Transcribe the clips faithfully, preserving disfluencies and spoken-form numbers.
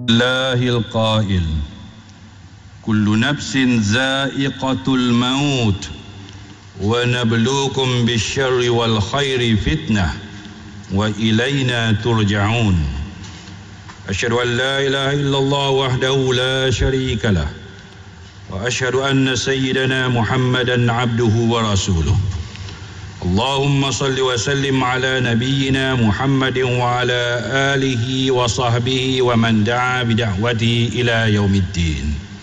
الله القائل كل نفس ذائقة الموت ونبلوكم بالشر والخير فتنة وإلينا ترجعون أشهد أن لا إله إلا الله وحده لا شريك له وأشهد أن سيدنا محمدا عبده ورسوله اللهم صل وسلم على نبينا محمد وعلى آله وصحبه ومن دعا بدعوته إلى يوم الدين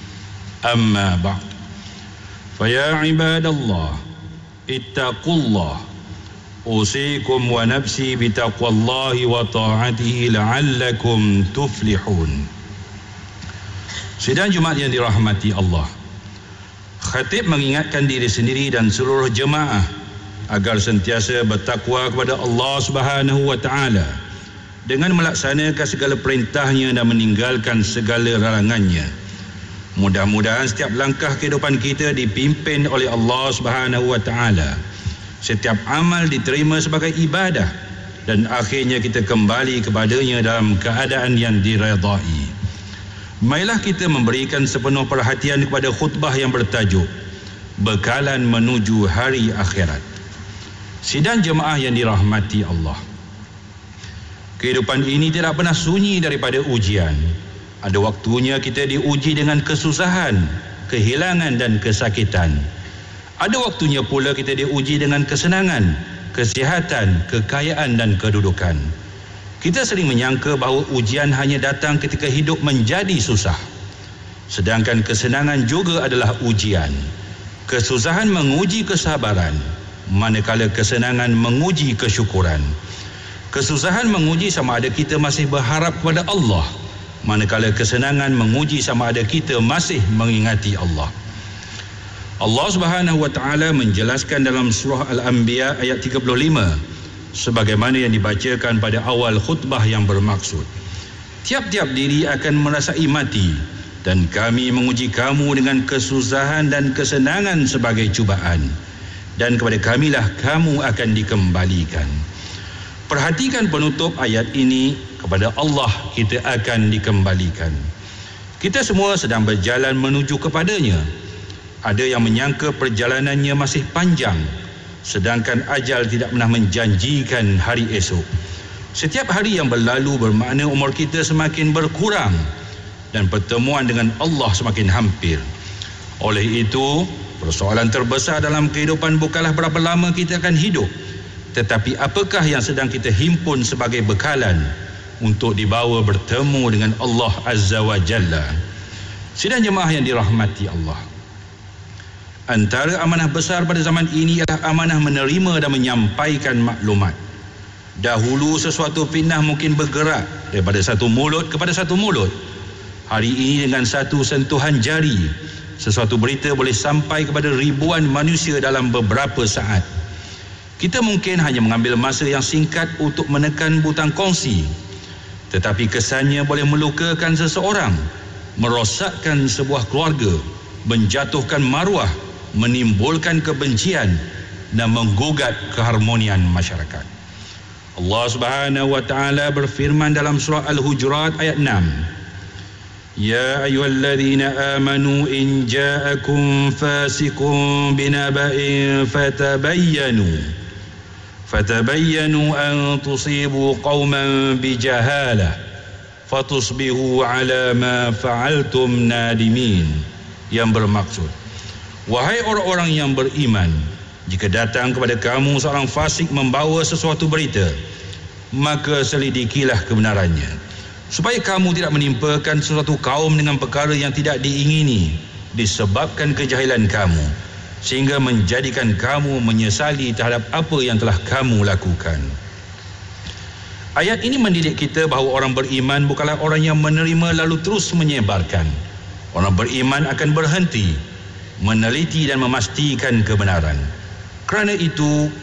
أما بعد فيا عباد الله اتقوا الله أوصيكم ونفسي بتقوى الله وطاعته لعلكم تفلحون. Sidang Jumaat yang dirahmati Allah, khatib mengingatkan diri sendiri dan seluruh jemaah agar sentiasa bertakwa kepada Allah Subhanahu wa taala dengan melaksanakan segala perintahnya dan meninggalkan segala larangannya. Mudah-mudahan setiap langkah kehidupan kita dipimpin oleh Allah Subhanahu wa taala. Setiap amal diterima sebagai ibadah dan akhirnya kita kembali kepadanya dalam keadaan yang diredai. Marilah kita memberikan sepenuh perhatian kepada khutbah yang bertajuk Bekalan Menuju Hari Akhirat. Sidang jemaah yang dirahmati Allah, kehidupan ini tidak pernah sunyi daripada ujian. Ada waktunya kita diuji dengan kesusahan, kehilangan dan kesakitan. Ada waktunya pula kita diuji dengan kesenangan, kesihatan, kekayaan dan kedudukan. Kita sering menyangka bahawa ujian hanya datang ketika hidup menjadi susah, sedangkan kesenangan juga adalah ujian. Kesusahan menguji kesabaran, manakala kesenangan menguji kesyukuran. Kesusahan menguji sama ada kita masih berharap kepada Allah, manakala kesenangan menguji sama ada kita masih mengingati Allah. Allah Subhanahu wa taala menjelaskan dalam surah Al-Anbiya ayat tiga puluh lima sebagaimana yang dibacakan pada awal khutbah yang bermaksud, tiap-tiap diri akan merasai mati dan kami menguji kamu dengan kesusahan dan kesenangan sebagai cubaan, dan kepada kamilah kamu akan dikembalikan. Perhatikan penutup ayat ini, kepada Allah kita akan dikembalikan. Kita semua sedang berjalan menuju kepadanya. Ada yang menyangka perjalanannya masih panjang, sedangkan ajal tidak pernah menjanjikan hari esok. Setiap hari yang berlalu bermakna umur kita semakin berkurang dan pertemuan dengan Allah semakin hampir. Oleh itu, persoalan terbesar dalam kehidupan bukanlah berapa lama kita akan hidup, tetapi apakah yang sedang kita himpun sebagai bekalan untuk dibawa bertemu dengan Allah Azza wa Jalla. Sidang jemaah yang dirahmati Allah, antara amanah besar pada zaman ini ialah amanah menerima dan menyampaikan maklumat. Dahulu sesuatu fitnah mungkin bergerak daripada satu mulut kepada satu mulut. Hari ini dengan satu sentuhan jari, sesuatu berita boleh sampai kepada ribuan manusia dalam beberapa saat. Kita mungkin hanya mengambil masa yang singkat untuk menekan butang kongsi, tetapi kesannya boleh melukakan seseorang, merosakkan sebuah keluarga, menjatuhkan maruah, menimbulkan kebencian dan menggugat keharmonian masyarakat. Allah Subhanahu wa taala berfirman dalam surah Al-Hujurat ayat enam, Ya ayyuhalladzina amanu in ja'akum fasiqun binaba'in fatabayyanu fatabayyanu an tusibu qauman bijahalah fatusbihu ala ma fa'altum nadimin. Yang bermaksud, wahai orang-orang yang beriman, jika datang kepada kamu seorang fasik membawa sesuatu berita, maka selidikilah kebenarannya, supaya kamu tidak menimpakan sesuatu kaum dengan perkara yang tidak diingini disebabkan kejahilan kamu, sehingga menjadikan kamu menyesali terhadap apa yang telah kamu lakukan. Ayat ini mendidik kita bahawa orang beriman bukanlah orang yang menerima lalu terus menyebarkan. Orang beriman akan berhenti, meneliti dan memastikan kebenaran. Kerana itu,